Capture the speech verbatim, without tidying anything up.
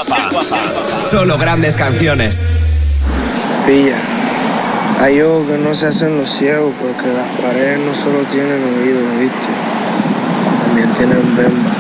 Solo grandes canciones. Pilla. Hay ojos que no se hacen los ciegos porque las paredes no solo tienen oídos, ¿viste? También tienen bemba.